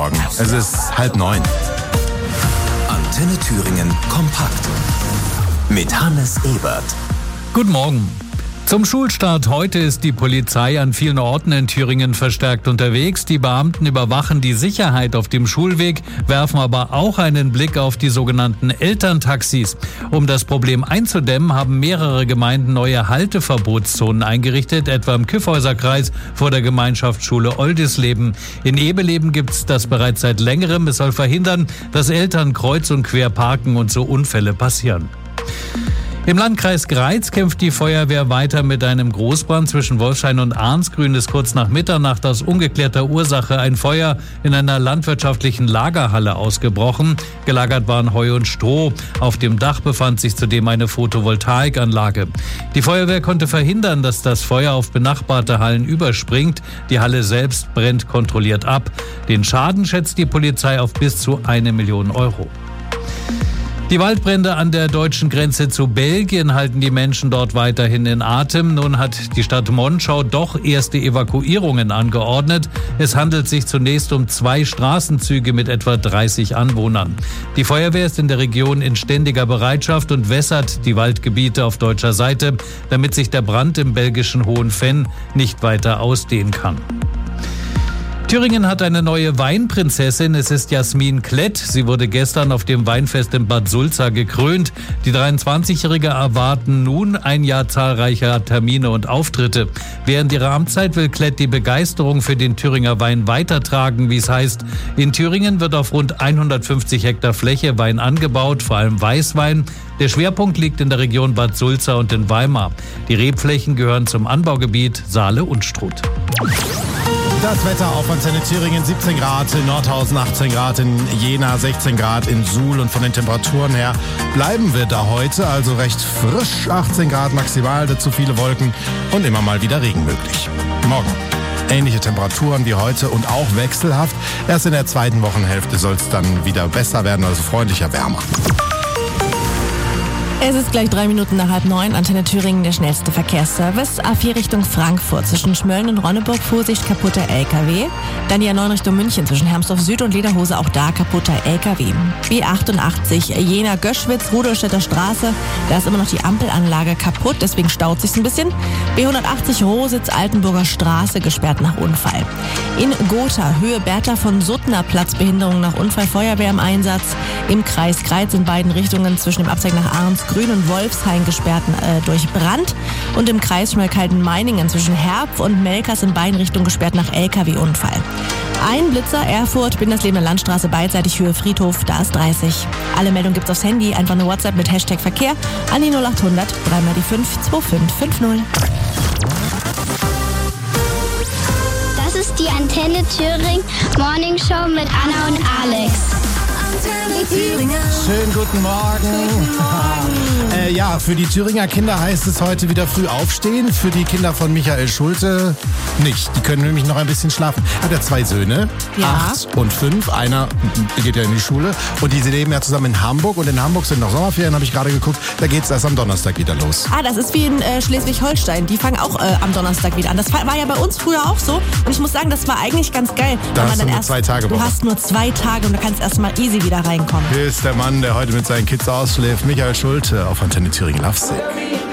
Morgen. Es ist 8:30. Antenne Thüringen kompakt mit Hannes Ebert. Guten Morgen. Zum Schulstart heute ist die Polizei an vielen Orten in Thüringen verstärkt unterwegs. Die Beamten überwachen die Sicherheit auf dem Schulweg, werfen aber auch einen Blick auf die sogenannten Elterntaxis. Um das Problem einzudämmen, haben mehrere Gemeinden neue Halteverbotszonen eingerichtet, etwa im Kyffhäuserkreis vor der Gemeinschaftsschule Oldisleben. In Ebeleben gibt es das bereits seit längerem. Es soll verhindern, dass Eltern kreuz und quer parken und so Unfälle passieren. Im Landkreis Greiz kämpft die Feuerwehr weiter mit einem Großbrand. Zwischen Wolfshain und Arnsgrün ist kurz nach Mitternacht aus ungeklärter Ursache ein Feuer in einer landwirtschaftlichen Lagerhalle ausgebrochen. Gelagert waren Heu und Stroh. Auf dem Dach befand sich zudem eine Photovoltaikanlage. Die Feuerwehr konnte verhindern, dass das Feuer auf benachbarte Hallen überspringt. Die Halle selbst brennt kontrolliert ab. Den Schaden schätzt die Polizei auf bis zu 1 Million Euro. Die Waldbrände an der deutschen Grenze zu Belgien halten die Menschen dort weiterhin in Atem. Nun hat die Stadt Monschau doch erste Evakuierungen angeordnet. Es handelt sich zunächst um 2 Straßenzüge mit etwa 30 Anwohnern. Die Feuerwehr ist in der Region in ständiger Bereitschaft und wässert die Waldgebiete auf deutscher Seite, damit sich der Brand im belgischen Hohenfenn nicht weiter ausdehnen kann. Thüringen hat eine neue Weinprinzessin. Es ist Jasmin Klett. Sie wurde gestern auf dem Weinfest in Bad Sulza gekrönt. Die 23-Jährige erwarten nun ein Jahr zahlreicher Termine und Auftritte. Während ihrer Amtszeit will Klett die Begeisterung für den Thüringer Wein weitertragen, wie es heißt. In Thüringen wird auf rund 150 Hektar Fläche Wein angebaut, vor allem Weißwein. Der Schwerpunkt liegt in der Region Bad Sulza und in Weimar. Die Rebflächen gehören zum Anbaugebiet Saale-Unstrut. Das Wetter auf Antenne Thüringen, 17 Grad in Nordhausen, 18 Grad in Jena, 16 Grad in Suhl. Und von den Temperaturen her bleiben wir da heute, also recht frisch, 18 Grad maximal, dazu viele Wolken und immer mal wieder Regen möglich. Morgen ähnliche Temperaturen wie heute und auch wechselhaft. Erst in der zweiten Wochenhälfte soll es dann wieder besser werden, also freundlicher, wärmer. Es ist gleich 3 Minuten nach 8:30. Antenne Thüringen, der schnellste Verkehrsservice. A4 Richtung Frankfurt. Zwischen Schmölln und Ronneburg Vorsicht, kaputter LKW. Dann die A9 Richtung München. Zwischen Hermsdorf Süd und Lederhose, auch da kaputter LKW. B88 Jena-Göschwitz, Rudolstädter Straße. Da ist immer noch die Ampelanlage kaputt, deswegen staut sich's ein bisschen. B180 Rositz-Altenburger Straße, gesperrt nach Unfall. In Gotha, Höhe Bertha von Suttner Platz, Behinderung nach Unfall, Feuerwehr im Einsatz. Im Kreis Greiz in beiden Richtungen zwischen dem Abzweig nach Arnsgrün und Wolfshain gesperrt durch Brand. Und im Kreis Schmalkalden-Meiningen zwischen Herpf und Melkers in beiden Richtungen gesperrt nach LKW-Unfall. Ein Blitzer, Erfurt, Binderslebener Landstraße, beidseitig Höhe Friedhof, da ist 30. Alle Meldungen gibt's aufs Handy, einfach eine WhatsApp mit Hashtag Verkehr an die 0800 3 mal die 5 2550. Das ist die Antenne Thüringen Morning Show mit Anna und Alex. Schönen guten Morgen. Ja, für die Thüringer Kinder heißt es heute wieder früh aufstehen. Für die Kinder von Michael Schulte nicht. Die können nämlich noch ein bisschen schlafen. Hat er 2 Söhne, Ja. 8 und 5. Einer geht ja in die Schule. Und die leben ja zusammen in Hamburg. Und in Hamburg sind noch Sommerferien, habe ich gerade geguckt. Da geht es erst am Donnerstag wieder los. Das ist wie in Schleswig-Holstein. Die fangen auch am Donnerstag wieder an. Das war ja bei uns früher auch so. Und ich muss sagen, das war eigentlich ganz geil. Da wenn hast man du dann nur 2 Tage Du Woche. hast nur 2 Tage und du kannst erst mal easy wieder reinkommen. Hier ist der Mann, der heute mit seinen Kids ausschläft. Michael Schulte auf Antenne Thüringen. Love Sick.